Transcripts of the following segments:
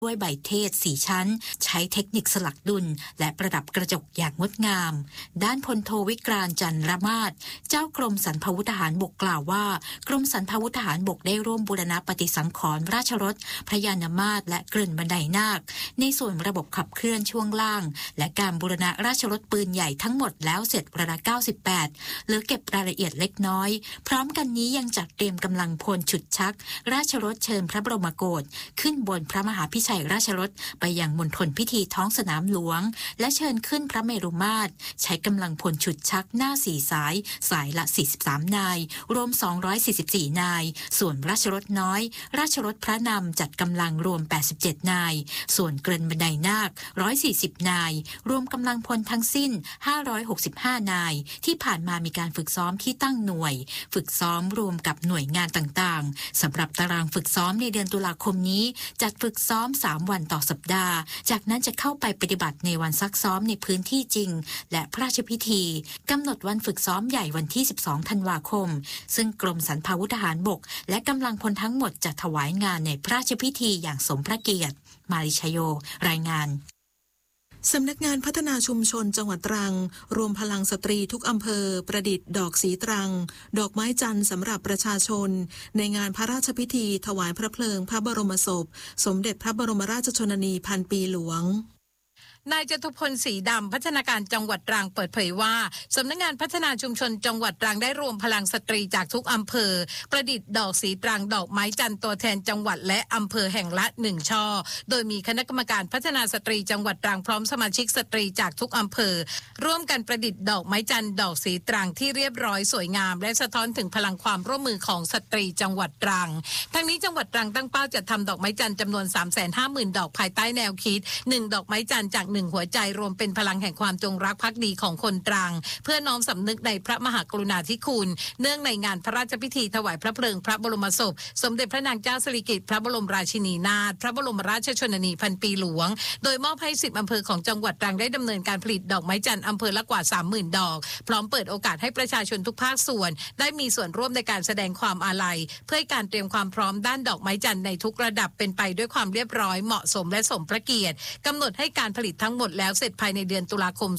ด้วยใบเทศ4ชั้นใช้เทคนิคสลักดุลและประดับกระจกอย่างงดงามด้านพลโทวิกรานต์จันรมาศเจ้ากรมสรรพาวุธทหารบกกล่าวว่ากรมสรรพาวุธทหารบกได้ร่วมบูรณะปฏิสังขรณ์ราชรถพระยานามาสและเกริ่นบันไดนาคในส่วนระบบขับเคลื่อนช่วงล่างและการบูรณะราชรถปืนใหญ่ทั้งหมดแล้วเสร็จระดับ98เหลือเก็บรายละเอียดเล็กน้อยพร้อมกันนี้ยังจัดเตรียมกำลังพลฉุดชักราชรถเชิญพระบรมโกศขึ้นบนพระมหาพิชัยราชรถไปยังมณฑลพิธีท้องสนามหลวงและเชิญขึ้นพระเมรุมาตรใช้กำลังพลฉุดชักหน้า4สายละ43นายรวม244นายส่วนราชรถน้อยราชรถพระนำจัดกำลังรวม87นายส่วนเกริ่นบันไดนาค140นายรวมกำลังพลทั้งสิ้น565นายที่ผ่านมามีการฝึกซ้อมที่ตั้งหน่วยฝึกซ้อมรวมกับหน่วยงานต่างๆสำหรับตารางฝึกซ้อมในเดือนตุลาคมนี้จัดฝึกซ้อม3วันต่อสัปดาห์จากนั้นจะเข้าไปปฏิบัติในวันซักซ้อมในพื้นที่จริงและพระราชพิธีกำหนดวันฝึกซ้อมใหญ่วันที่12ธันวาคมซึ่งกรมสรรพาวุธทหารบกและกำลังพลทั้งหมดจะถวายงานในพระราชพิธีอย่างสมพระเกียรติมาริชโยรายงานสำนักงานพัฒนาชุมชนจังหวัดตรังรวมพลังสตรีทุกอำเภอประดิษฐ์ดอกสีตรังดอกไม้จันทร์สำหรับประชาชนในงานพระราชพิธีถวายพระเพลิงพระบรมศพสมเด็จพระบรมราชชนนีพันปีหลวงนายจตุพลศรีดำพัฒนาการจังหวัดตรังเปิดเผยว่าสำนักงานพัฒนาชุมชนจังหวัดตรังได้รวมพลังสตรีจากทุกอำเภอประดิษฐ์ดอกสีตรังดอกไม้จันทร์ตัวแทนจังหวัดและอำเภอแห่งละ1ช่อโดยมีคณะกรรมการพัฒนาสตรีจังหวัดตรังพร้อมสมาชิกสตรีจากทุกอำเภอร่วมกันประดิษฐ์ดอกไม้จันทร์ดอกสีตรังที่เรียบร้อยสวยงามและสะท้อนถึงพลังความร่วมมือของสตรีจังหวัดตรังทั้งนี้จังหวัดตรังตั้งเป้าจะทำดอกไม้จันทร์จำนวน 350,000 ดอกภายใต้แนวคิด1ดอกไม้จันทร์จาก1หัวใจรวมเป็นพลังแห่งความจงรักภักดีของคนตรังเพื่อน้อมสำนึกในพระมหากรุณาธิคุณเนื่องในงานพระราชพิธีถวายพระเพลิงพระบรมศพสมเด็จพระนางเจ้าสิริกิติ์พระบรมราชินีนาถพระบรมราชชนนีพันปีหลวงโดยมอบให้10อำเภอของจังหวัดตรังได้ดำเนินการผลิตดอกไม้จันทร์อำเภอละกว่า 30,000 ดอกพร้อมเปิดโอกาสให้ประชาชนทุกภาคส่วนได้มีส่วนร่วมในการแสดงความอาลัยเพื่อการเตรียมความพร้อมด้านดอกไม้จันทร์ในทุกระดับเป็นไปด้วยความเรียบร้อยเหมาะสมและสมพระเกียรติกำหนดให้การผลิตทั้งหมดแล้วเสร็จภายในเดือนตุลาคม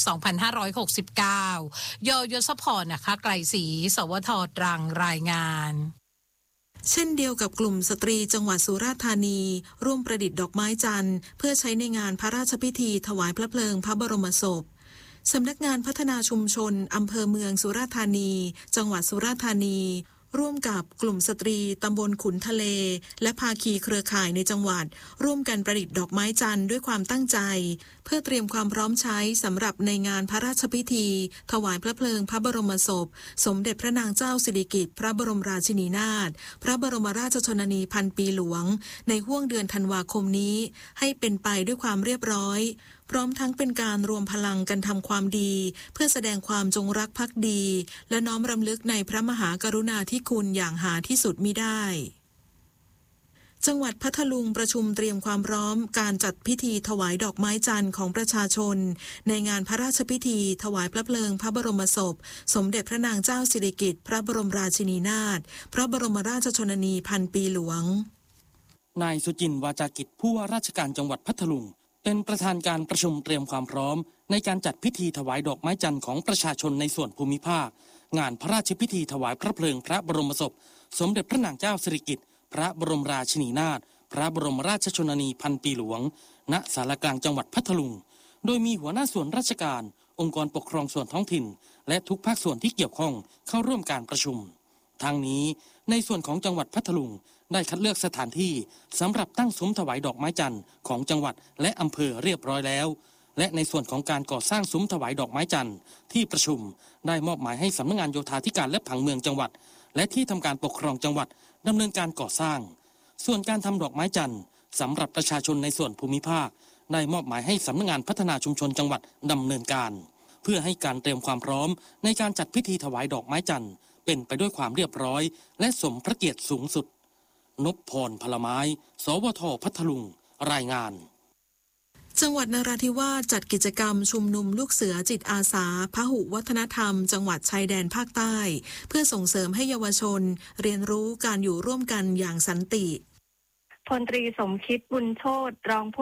2569 ยศพรนะคะไกลศรีสวทตรังรายงานเช่นเดียวกับกลุ่มสตรีจังหวัดสุราษฎร์ธานีร่วมประดิษฐ์ดอกไม้จันทร์เพื่อใช้ในงานพระราชพิธีถวายพระเพลิงพระบรมศพสำนักงานพัฒนาชุมชนอำเภอเมืองสุราษฎร์ธานีจังหวัดสุราษฎร์ธานีร่วมกับกลุ่มสตรีตำบลขุนทะเลและภาคีเครือข่ายในจังหวัดร่วมกันประดิษฐ์ดอกไม้จันทร์ด้วยความตั้งใจเพื่อเตรียมความพร้อมใช้สำหรับในงานพระราชพิธีถวายพระเพลิงพระบรมศพสมเด็จพระนางเจ้าสิริกิติ์พระบรมราชินีนาถพระบรมราชชนนีพันปีหลวงในห้วงเดือนธันวาคมนี้ให้เป็นไปด้วยความเรียบร้อยพร้อมทั้งเป็นการรวมพลังกันทำความดีเพื่อแสดงความจงรักภักดีและน้อมรำลึกในพระมหากรุณาธิคุณอย่างหาที่สุดมิได้จังหวัดพัทลุงประชุมเตรียมความพร้อมการจัดพิธีถวายดอกไม้จันทร์ของประชาชนในงานพระราชพิธีถวายพระเพลิงพระบรมศพสมเด็จพระนางเจ้าสิริกิติ์พระบรมราชินีนาถพระบรมราชชนนีพันปีหลวงนายสุจินต์วาจากิจผู้ว่าราชการจังหวัดพัทลุงเป็นประธานการประชุมเตรียมความพร้อมในการจัดพิธีถวายดอกไม้จันทร์ของประชาชนในส่วนภูมิภาคงานพระราชพิธีถวายพระเพลิงพระบรมศพสมเด็จพระนางเจ้าสิริกิติ์พระบรมราชินีนาถพระบรมราชชนนีพันปีหลวงณศาลากลางจังหวัดพัทลุงโดยมีหัวหน้าส่วนราชการองค์กรปกครองส่วนท้องถิ่นและทุกภาคส่วนที่เกี่ยวข้องเข้าร่วมการประชุมทั้งนี้ในส่วนของจังหวัดพัทลุงได้คัดเลือกสถานที่สำหรับตั้งซุ้มถวายดอกไม้จันทร์ของจังหวัดและอำเภอเรียบร้อยแล้วและในส่วนของการก่อสร้างซุ้มถวายดอกไม้จันทร์ที่ประชุมได้มอบหมายให้สำนักงานโยธาธิการและผังเมืองจังหวัดและที่ทำการปกครองจังหวัดดำเนินการก่อสร้างส่วนการทำดอกไม้จันทร์สำหรับประชาชนในส่วนภูมิภาคได้มอบหมายให้สำนักงานพัฒนาชุมชนจังหวัดดำเนินการเพื่อให้การเตรียมความพร้อมในการจัดพิธีถวายดอกไม้จันทร์เป็นไปด้วยความเรียบร้อยและสมพระเกียรติสูงสุดนพพรพลไม้สวทพัทลุงรายงานจังหวัดนราธิวาสจัดกิจกรรมชุมนุมลูกเสือจิตอาสาพหุวัฒนธรรมจังหวัดชายแดนภาคใต้เพื่อส่งเสริมให้เยาวชนเรียนรู้การอยู่ร่วมกันอย่างสันติพลตรีสมคิดบุญโชติรองผู้